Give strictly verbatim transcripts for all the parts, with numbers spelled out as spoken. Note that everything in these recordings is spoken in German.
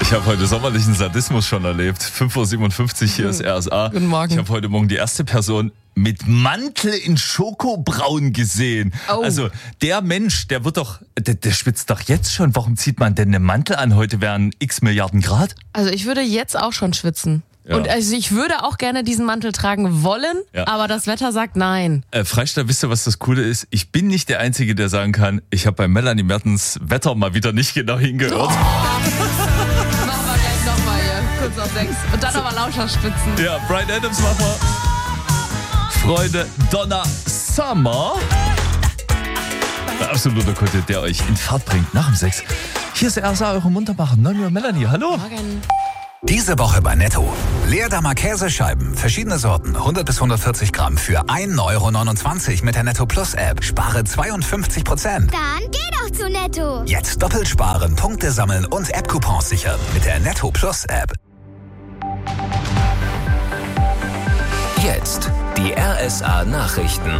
Ich habe heute sommerlichen Sadismus schon erlebt. fünf Uhr siebenundfünfzig, hier ist R S A. Guten Morgen. Ich habe heute Morgen die erste Person mit Mantel in Schokobraun gesehen. Oh. Also der Mensch, der wird doch, der, der schwitzt doch jetzt schon. Warum zieht man denn einen Mantel an? Heute wären x Milliarden Grad. Also ich würde jetzt auch schon schwitzen. Ja. Und also ich würde auch gerne diesen Mantel tragen wollen, Ja. aber das Wetter sagt nein. Äh, Freistadt, wisst ihr, was das Coole ist? Ich bin nicht der Einzige, der sagen kann, ich habe bei Melanie Mertens Wetter mal wieder nicht genau hingehört. Machen wir gleich nochmal hier, kurz auf sechs. Und dann aber lauter spitzen. Ja, Bryan Adams machen wir. Freunde, Donna Summer. Ein absoluter Kunde, der euch in Fahrt bringt nach dem sechs. Hier ist R S A, eure Muntermacher. neun Uhr Melanie, hallo. Morgen. Diese Woche bei Netto. Leerdammer Käsescheiben, verschiedene Sorten, hundert bis hundertvierzig Gramm für ein Euro neunundzwanzig mit der Netto Plus App. Spare zweiundfünfzig Prozent. Dann geh doch zu Netto. Jetzt doppelt sparen, Punkte sammeln und App-Coupons sichern mit der Netto Plus App. Jetzt die R S A Nachrichten.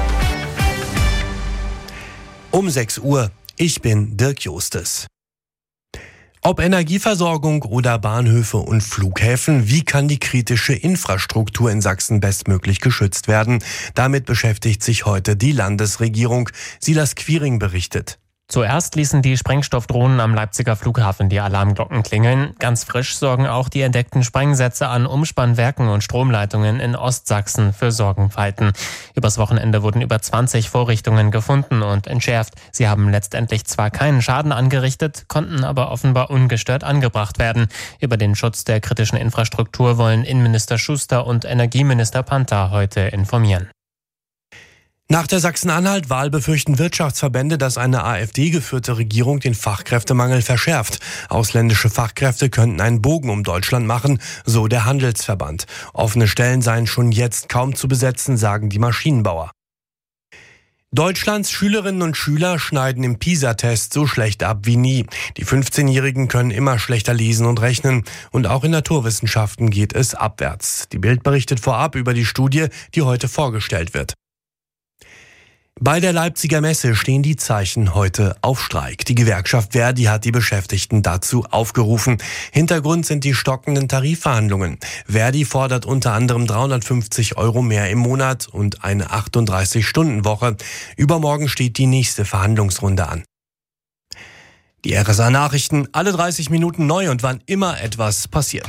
Um sechs Uhr. Ich bin Dirk Justes. Ob Energieversorgung oder Bahnhöfe und Flughäfen, wie kann die kritische Infrastruktur in Sachsen bestmöglich geschützt werden? Damit beschäftigt sich heute die Landesregierung. Silas Quiring berichtet. Zuerst ließen die Sprengstoffdrohnen am Leipziger Flughafen die Alarmglocken klingeln. Ganz frisch sorgen auch die entdeckten Sprengsätze an Umspannwerken und Stromleitungen in Ostsachsen für Sorgenfalten. Übers Wochenende wurden über zwanzig Vorrichtungen gefunden und entschärft. Sie haben letztendlich zwar keinen Schaden angerichtet, konnten aber offenbar ungestört angebracht werden. Über den Schutz der kritischen Infrastruktur wollen Innenminister Schuster und Energieminister Panther heute informieren. Nach der Sachsen-Anhalt-Wahl befürchten Wirtschaftsverbände, dass eine AfD-geführte Regierung den Fachkräftemangel verschärft. Ausländische Fachkräfte könnten einen Bogen um Deutschland machen, so der Handelsverband. Offene Stellen seien schon jetzt kaum zu besetzen, sagen die Maschinenbauer. Deutschlands Schülerinnen und Schüler schneiden im PISA-Test so schlecht ab wie nie. Die fünfzehnjährigen können immer schlechter lesen und rechnen. Und auch in Naturwissenschaften geht es abwärts. Die Bild berichtet vorab über die Studie, die heute vorgestellt wird. Bei der Leipziger Messe stehen die Zeichen heute auf Streik. Die Gewerkschaft Verdi hat die Beschäftigten dazu aufgerufen. Hintergrund sind die stockenden Tarifverhandlungen. Verdi fordert unter anderem dreihundertfünfzig Euro mehr im Monat und eine achtunddreißig-Stunden-Woche. Übermorgen steht die nächste Verhandlungsrunde an. Die R S A-Nachrichten, alle dreißig Minuten neu und wann immer etwas passiert.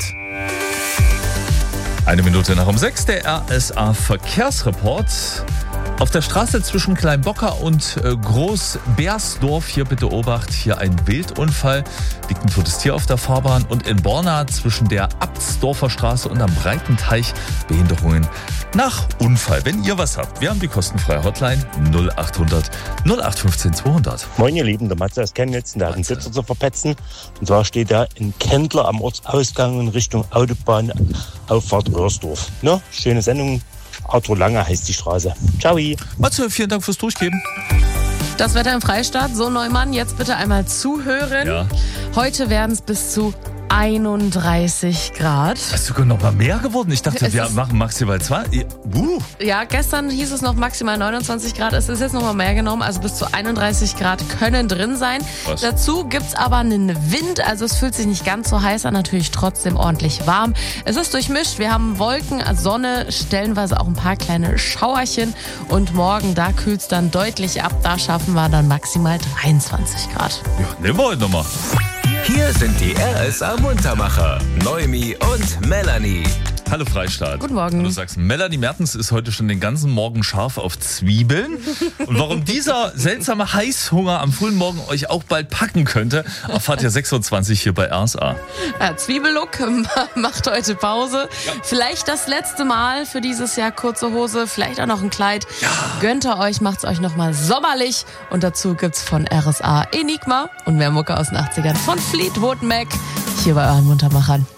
Eine Minute nach um sechs, der R S A-Verkehrsreport. Auf der Straße zwischen Kleinbocker und äh, Großbersdorf, hier bitte Obacht, hier ein Wildunfall, liegt ein totes Tier auf der Fahrbahn. Und in Borna zwischen der Abtsdorfer Straße und am Breitenteich Behinderungen nach Unfall. Wenn ihr was habt, wir haben die kostenfreie Hotline null achthundert null acht fünfzehn zweihundert. Moin ihr Lieben, der Matze aus Chemnitz, der hat einen Sitzer zu verpetzen. Und zwar steht er in Kendler am Ortsausgang in Richtung Autobahn Auffahrt Röhrsdorf. Ne? Schöne Sendung. Auto Lange heißt die Straße. Ciao. Matze, vielen Dank fürs Durchgeben. Das Wetter im Freistaat, so Neumann, jetzt bitte einmal zuhören. Ja. Heute werden es bis zu einunddreißig Grad. Ist sogar noch mal mehr geworden. Ich dachte, Es wir ist- machen maximal zwei. Uh. Ja, gestern hieß es noch maximal neunundzwanzig Grad. Es ist jetzt noch mal mehr genommen. Also bis zu einunddreißig Grad können drin sein. Was? Dazu gibt's aber einen Wind. Also es fühlt sich nicht ganz so heiß an. Natürlich trotzdem ordentlich warm. Es ist durchmischt. Wir haben Wolken, Sonne, stellenweise auch ein paar kleine Schauerchen. Und morgen, da kühlt's dann deutlich ab. Da schaffen wir dann maximal dreiundzwanzig Grad. Ja, nehmen wir heute nochmal. Hier sind die R S A Muntermacher, Neumi und Melanie. Hallo Freistaat. Guten Morgen. Du sagst, Melanie Mertens ist heute schon den ganzen Morgen scharf auf Zwiebeln. Und warum dieser seltsame Heißhunger am frühen Morgen euch auch bald packen könnte, erfahrt ihr sechsundzwanzig hier bei R S A. Ja, Zwiebellook macht heute Pause. Ja. Vielleicht das letzte Mal für dieses Jahr kurze Hose, vielleicht auch noch ein Kleid. Ja. Gönnt ihr euch, macht's euch nochmal sommerlich. Und dazu gibt's von R S A Enigma und mehr Mucke aus den achtzigern von Fleetwood Mac hier bei euren Muntermachern.